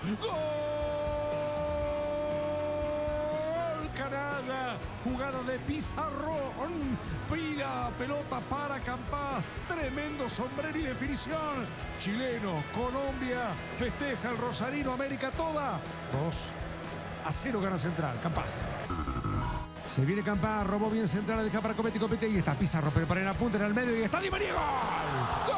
¡Gol! Canalla. Jugada de Pizarrón. Pila pelota para Campás. Tremendo sombrero y definición. Chileno, Colombia. Festeja el Rosarino, América toda. 2-0 gana Central. Campás. Se viene Campás, robó bien Central, deja para Copetti, y está Pizarro, pero para en la punta, en el medio, y está Di María. ¡Gol!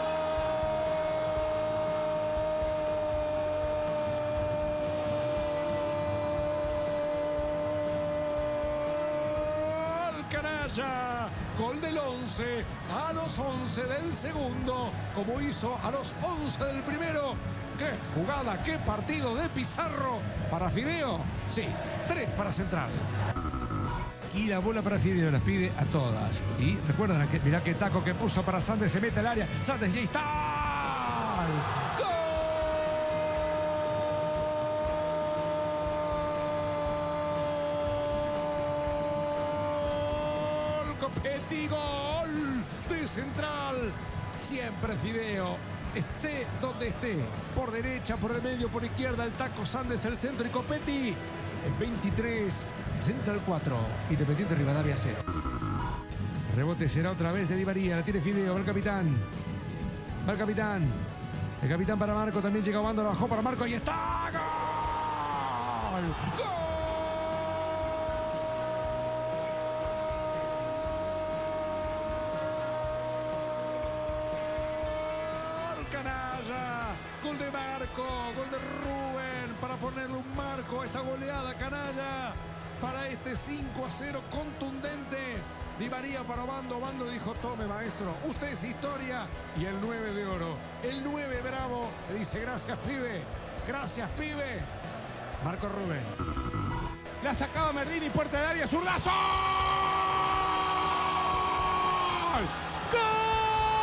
¡Gol, canalla! Gol del 11, a los 11 del segundo, como hizo a los 11 del primero. ¡Qué jugada, qué partido de Pizarro! Para Fideo, sí, 3 para Central. Y la bola para Fideo, las pide a todas. Y recuerdan, mirá qué taco que puso para Sandes, se mete al área. Sandes, y ahí está. ¡Gol! Copetti, gol de Central. Siempre Fideo. Esté donde esté. Por derecha, por el medio, por izquierda. El taco, Sandes, el centro y Copetti. El 23. Central 4, Independiente Rivadavia 0. Rebote será otra vez de Di María, la tiene Fideo, va el capitán. Va el capitán. El capitán para Marco, también llega Obando, lo bajó para Marco y está. ¡Gol! ¡Gol! ¡Canalla! Gol de Marco, gol de Rubén para ponerle un marco a esta goleada, canalla. Para este 5-0 contundente. Di María para Obando. Obando dijo: tome, maestro, usted es historia. Y el 9 de oro, el 9 bravo, le dice: gracias, pibe. Gracias, pibe. Marco Rubén. La sacaba Merdini, puerta de área, zurdazo. ¡Gol!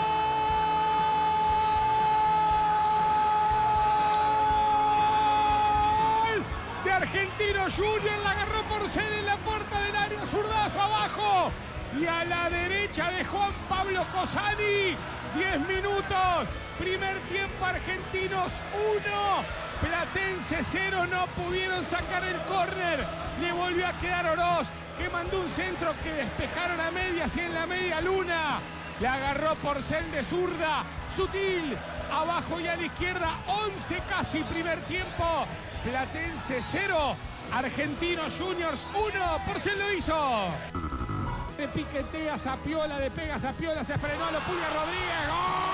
Argentino Junior, la agarró Porcel en la puerta del área, zurdazo abajo y a la derecha de Juan Pablo Cosani. 10 minutos, primer tiempo, Argentinos 1, Platense 0, no pudieron sacar el córner, le volvió a quedar Oroz, que mandó un centro que despejaron a medias y en la media luna la agarró Porcel de zurda, sutil, abajo y a la izquierda, 11 casi, primer tiempo. Platense 0, Argentinos Juniors 1, Porcel lo hizo. Le piquetea Zapiola, le pega Zapiola, se frenó, lo pulga Rodríguez.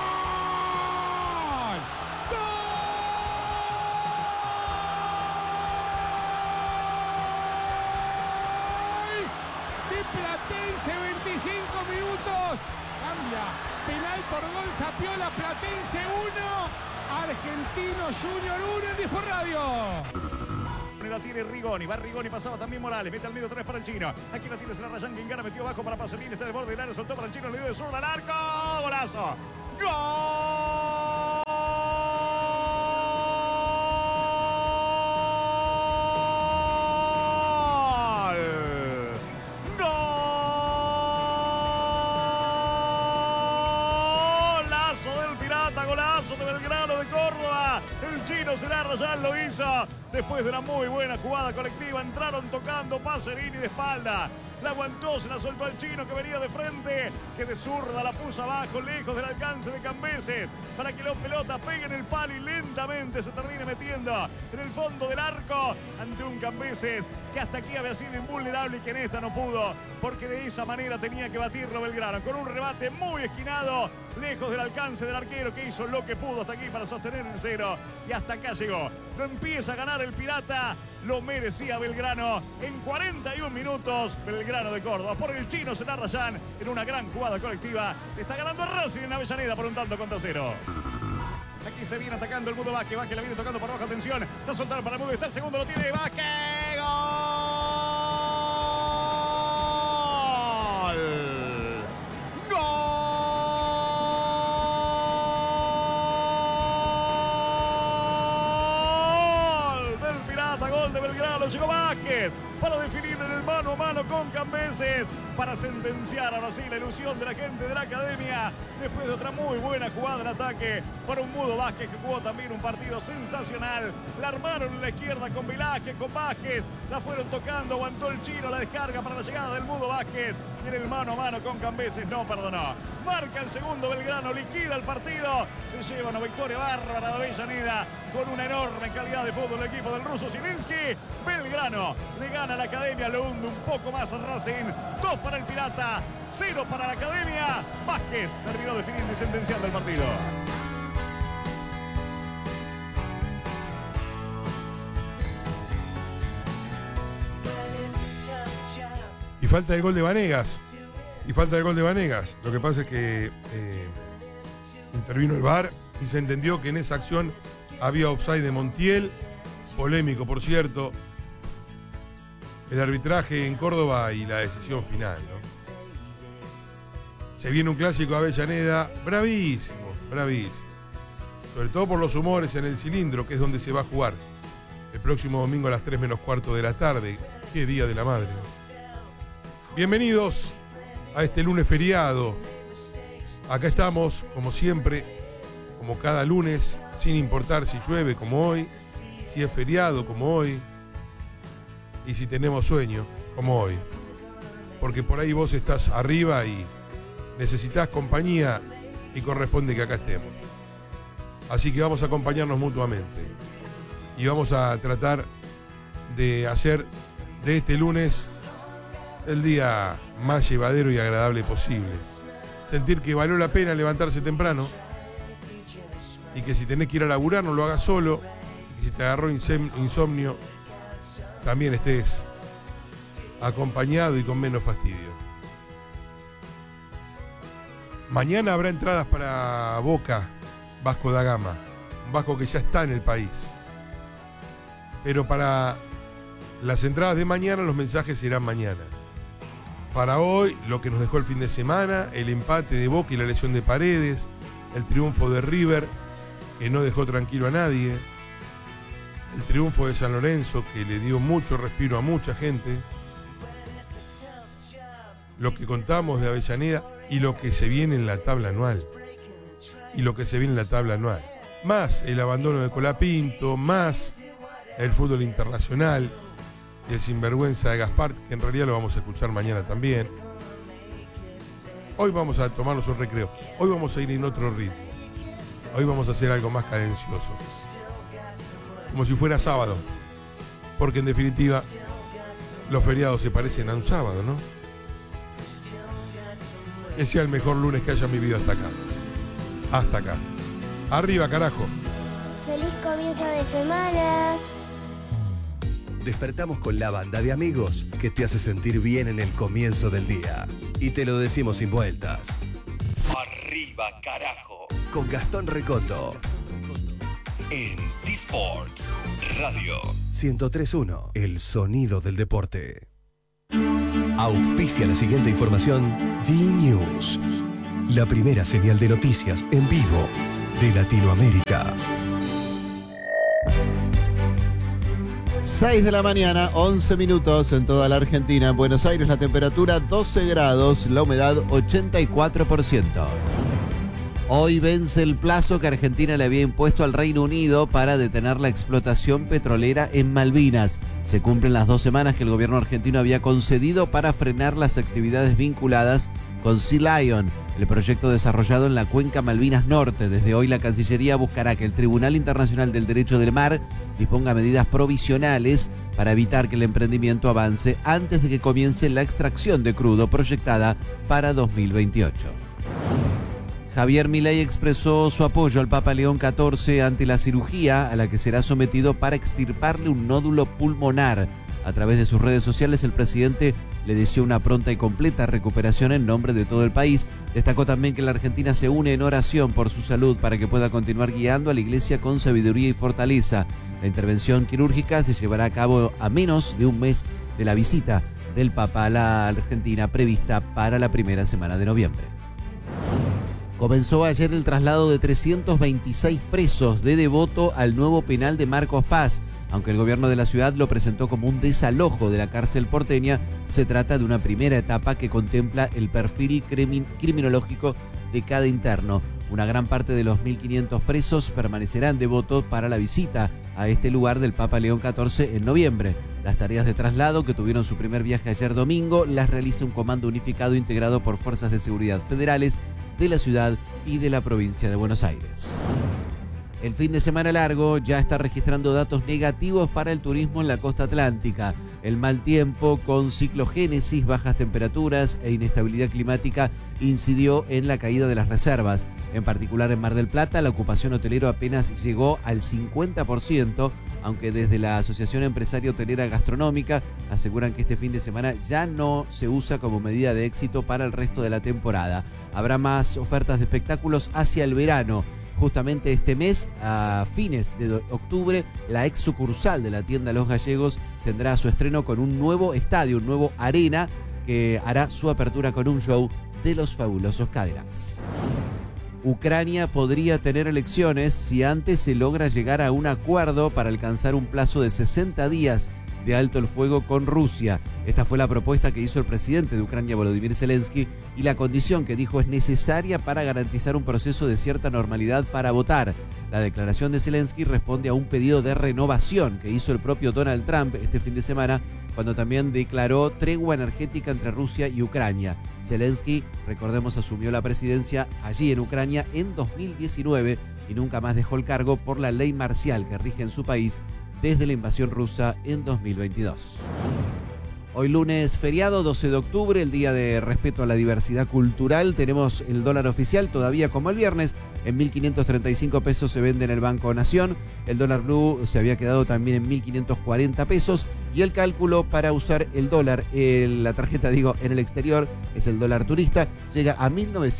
¡Gol! ¡Gol! De Platense, 25 minutos. Cambia, penal por gol, Zapiola, Platense 1. Argentino Junior 1 en Dispor Radio. La tiene Rigoni, va Rigoni, pasaba también Morales, mete al medio 3 para el chino. Aquí la tiene Selarrayán, Guingana metió abajo para Pasolini, está de borde del área, soltó para el chino, le dio de zurda al arco. ¡Golazo! ¡Gol! ¡Golazo del Pirata! ¡Golazo de Belgrano de Córdoba! El chino Selarrayán lo hizo. Después de una muy buena jugada colectiva, entraron tocando Pasolini de espalda. La aguantó, se la soltó al chino que venía de frente, que de zurda la puso abajo, lejos del alcance de Cambeses, para que la pelota pegue en el palo y lentamente se termine metiendo en el fondo del arco ante un Cambeses que hasta aquí había sido invulnerable y que en esta no pudo, porque de esa manera tenía que batirlo Belgrano, con un rebate muy esquinado, lejos del alcance del arquero, que hizo lo que pudo hasta aquí para sostener el 0 y hasta acá llegó. Lo empieza a ganar el Pirata, lo merecía Belgrano en 41 minutos. Belgrano de Córdoba por el chino Selarrayán en una gran jugada colectiva. Está ganando Racing en Avellaneda por un tanto contra 0. Aquí se viene atacando el Mudo Vázquez. Vázquez la viene tocando por baja tensión. La soltaron para Mudo. Está el segundo, lo tiene Vázquez. ¡Gol! ¡Gol! Del Pirata, gol de Belgrano. lo llegó Vázquez para definir en el mano a mano con Cambeses, para sentenciar ahora sí la ilusión de la gente de la academia, después de otra muy buena jugada en ataque para un Mudo Vázquez que jugó también un partido sensacional. La armaron en la izquierda con Velázquez, con Vázquez, la fueron tocando, aguantó el chino la descarga para la llegada del Mudo Vázquez, y en el mano a mano con Cambeses no perdonó. Marca el segundo Belgrano, liquida el partido, se lleva una victoria bárbara de Avellaneda con una enorme calidad de fútbol el equipo del ruso Zielinski. Belgrano le gana a la academia, lo hunde un poco más al Racing. 2 para el Pirata, 0 para la academia. Vázquez terminó definiendo y sentenciando el partido. Y falta el gol de Vanegas. Lo que pasa es que intervino el VAR y se entendió que en esa acción había offside de Montiel. Polémico, por cierto, el arbitraje en Córdoba y la decisión final, ¿no? Se viene un clásico de Avellaneda bravísimo. Sobre todo por los humores en el Cilindro, que es donde se va a jugar el próximo domingo a las 3 menos cuarto de la tarde. Qué día de la madre, ¿no? Bienvenidos a este lunes feriado. Acá estamos, como siempre, como cada lunes, sin importar si llueve como hoy, si es feriado como hoy, y si tenemos sueño como hoy. Porque por ahí vos estás arriba y necesitas compañía y corresponde que acá estemos. Así que vamos a acompañarnos mutuamente y vamos a tratar de hacer de este lunes el día más llevadero y agradable posible. Sentir que valió la pena levantarse temprano y que si tenés que ir a laburar no lo hagas solo, y que si te agarró insomnio también estés acompañado y con menos fastidio. Mañana habrá entradas para Boca, Vasco da Gama, un Vasco que ya está en el país. Pero para las entradas de mañana los mensajes serán mañana. Para hoy, lo que nos dejó el fin de semana, el empate de Boca y la lesión de Paredes, el triunfo de River, que no dejó tranquilo a nadie, el triunfo de San Lorenzo, que le dio mucho respiro a mucha gente, lo que contamos de Avellaneda y lo que se viene en la tabla anual. Más el abandono de Colapinto, más el fútbol internacional, y el sinvergüenza de Gaspar, que en realidad lo vamos a escuchar mañana también. Hoy vamos a tomarnos un recreo. Hoy vamos a ir en otro ritmo. Hoy vamos a hacer algo más cadencioso. Como si fuera sábado. Porque en definitiva, los feriados se parecen a un sábado, ¿no? Que sea el mejor lunes que haya vivido hasta acá. Hasta acá. Arriba, carajo. ¡Feliz comienzo de semana! Despertamos con la banda de amigos que te hace sentir bien en el comienzo del día. Y te lo decimos sin vueltas. Arriba, carajo. Con Gastón Recondo. En T-Sports Radio 103.1. El sonido del deporte. Auspicia la siguiente información. D-News. La primera señal de noticias en vivo de Latinoamérica. 6 de la mañana, 11 minutos en toda la Argentina. En Buenos Aires la temperatura 12 grados, la humedad 84%. Hoy vence el plazo que Argentina le había impuesto al Reino Unido para detener la explotación petrolera en Malvinas. Se cumplen las 2 semanas que el gobierno argentino había concedido para frenar las actividades vinculadas con Sea Lion, el proyecto desarrollado en la cuenca Malvinas Norte. Desde hoy la Cancillería buscará que el Tribunal Internacional del Derecho del Mar disponga medidas provisionales para evitar que el emprendimiento avance antes de que comience la extracción de crudo proyectada para 2028. Javier Milei expresó su apoyo al Papa León XIV ante la cirugía a la que será sometido para extirparle un nódulo pulmonar. A través de sus redes sociales, el presidente le deseó una pronta y completa recuperación en nombre de todo el país. Destacó también que la Argentina se une en oración por su salud para que pueda continuar guiando a la Iglesia con sabiduría y fortaleza. La intervención quirúrgica se llevará a cabo a menos de un mes de la visita del Papa a la Argentina prevista para la primera semana de noviembre. Comenzó ayer el traslado de 326 presos de Devoto al nuevo penal de Marcos Paz. Aunque el gobierno de la ciudad lo presentó como un desalojo de la cárcel porteña, se trata de una primera etapa que contempla el perfil criminológico de cada interno. Una gran parte de los 1.500 presos permanecerán Devoto para la visita a este lugar del Papa León XIV en noviembre. Las tareas de traslado, que tuvieron su primer viaje ayer domingo, las realiza un comando unificado integrado por fuerzas de seguridad federales de la ciudad y de la provincia de Buenos Aires. El fin de semana largo ya está registrando datos negativos para el turismo en la costa atlántica. El mal tiempo, con ciclogénesis, bajas temperaturas e inestabilidad climática, incidió en la caída de las reservas. En particular en Mar del Plata, la ocupación hotelera apenas llegó al 50%, aunque desde la Asociación Empresaria Hotelera Gastronómica aseguran que este fin de semana ya no se usa como medida de éxito para el resto de la temporada. Habrá más ofertas de espectáculos hacia el verano. Justamente este mes, a fines de octubre, la ex sucursal de la tienda Los Gallegos tendrá su estreno con un nuevo estadio, un nuevo arena, que hará su apertura con un show de los fabulosos Cadillacs. Ucrania podría tener elecciones si antes se logra llegar a un acuerdo para alcanzar un plazo de 60 días de alto el fuego con Rusia. Esta fue la propuesta que hizo el presidente de Ucrania, Volodymyr Zelensky, y la condición que dijo es necesaria para garantizar un proceso de cierta normalidad para votar. La declaración de Zelensky responde a un pedido de renovación que hizo el propio Donald Trump este fin de semana, cuando también declaró tregua energética entre Rusia y Ucrania. Zelensky, recordemos, asumió la presidencia allí en Ucrania en 2019 y nunca más dejó el cargo por la ley marcial que rige en su país desde la invasión rusa en 2022. Hoy lunes feriado, 12 de octubre, el día de respeto a la diversidad cultural. Tenemos el dólar oficial todavía como el viernes. En 1.535 pesos se vende en el Banco Nación. El dólar blue se había quedado también en 1.540 pesos. Y el cálculo para usar el dólar, la tarjeta en el exterior, es el dólar turista, llega a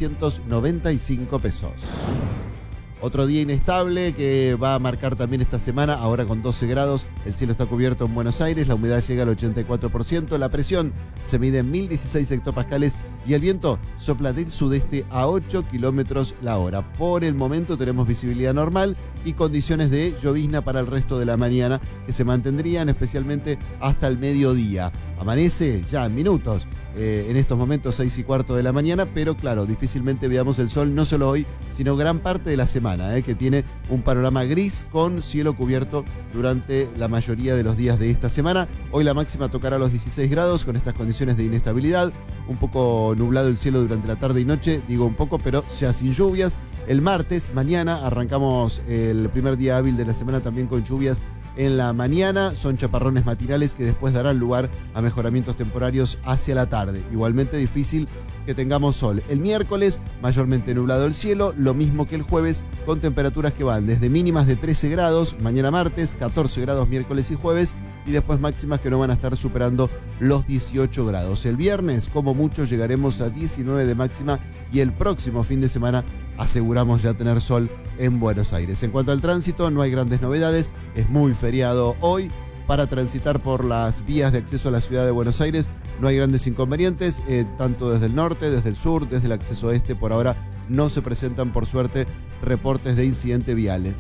1.995 pesos. Otro día inestable que va a marcar también esta semana, ahora con 12 grados, el cielo está cubierto en Buenos Aires, la humedad llega al 84%, la presión se mide en 1.016 hectopascales y el viento sopla del sudeste a 8 kilómetros la hora. Por el momento tenemos visibilidad normal y condiciones de llovizna para el resto de la mañana que se mantendrían especialmente hasta el mediodía. Amanece ya en minutos, en estos momentos 6:15 de la mañana, pero claro, difícilmente veamos el sol no solo hoy, sino gran parte de la semana, que tiene un panorama gris con cielo cubierto durante la mayoría de los días de esta semana. Hoy la máxima tocará los 16 grados con estas condiciones de inestabilidad, un poco nublado el cielo durante la tarde y noche, digo un poco, pero ya sin lluvias. El martes, mañana, arrancamos el primer día hábil de la semana también con lluvias en la mañana. Son chaparrones matinales que después darán lugar a mejoramientos temporarios hacia la tarde. Igualmente difícil que tengamos sol. El miércoles, mayormente nublado el cielo, lo mismo que el jueves, con temperaturas que van desde mínimas de 13 grados, mañana martes, 14 grados miércoles y jueves, y después máximas que no van a estar superando los 18 grados. El viernes, como mucho, llegaremos a 19 de máxima y el próximo fin de semana aseguramos ya tener sol en Buenos Aires. En cuanto al tránsito, no hay grandes novedades, es muy feriado hoy. Para transitar por las vías de acceso a la ciudad de Buenos Aires no hay grandes inconvenientes, tanto desde el norte, desde el sur, desde el acceso este. Por ahora no se presentan, por suerte, reportes de incidentes viales.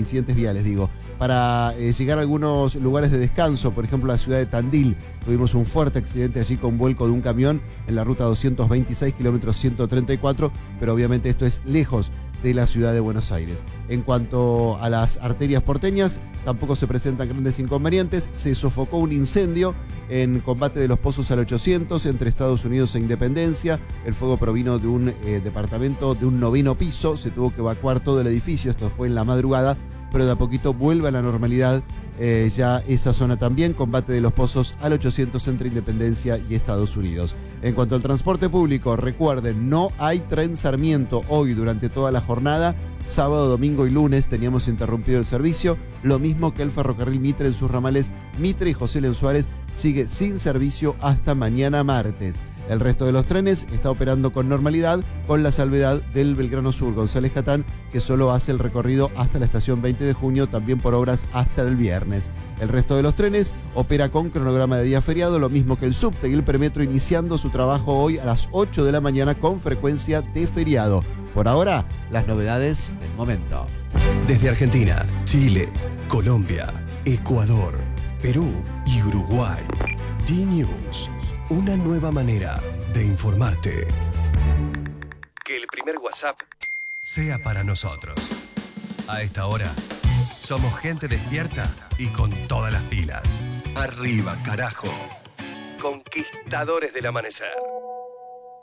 Para llegar a algunos lugares de descanso, por ejemplo la ciudad de Tandil, tuvimos un fuerte accidente allí con vuelco de un camión en la ruta 226, kilómetros 134, pero obviamente esto es lejos de la ciudad de Buenos Aires. En cuanto a las arterias porteñas, tampoco se presentan grandes inconvenientes. Se sofocó un incendio en Combate de los Pozos al 800 entre Estados Unidos e Independencia. El fuego provino de un departamento de un 9º piso. Se tuvo que evacuar todo el edificio. Esto fue en la madrugada, pero de a poquito vuelve a la normalidad ya esa zona también. Combate de los Pozos al 800 entre Independencia y Estados Unidos. En cuanto al transporte público, recuerden, no hay tren Sarmiento hoy durante toda la jornada. Sábado, domingo y lunes teníamos interrumpido el servicio, lo mismo que el ferrocarril Mitre en sus ramales Mitre y José León Suárez sigue sin servicio hasta mañana martes. El resto de los trenes está operando con normalidad, con la salvedad del Belgrano Sur González Catán, que solo hace el recorrido hasta la estación 20 de junio, también por obras hasta el viernes. El resto de los trenes opera con cronograma de día feriado, lo mismo que el subte y el premetro, iniciando su trabajo hoy a las 8 de la mañana con frecuencia de feriado. Por ahora, las novedades del momento. Desde Argentina, Chile, Colombia, Ecuador, Perú y Uruguay. D-News, una nueva manera de informarte. Que el primer WhatsApp sea para nosotros. A esta hora, somos gente despierta y con todas las pilas. Arriba, carajo. Conquistadores del amanecer.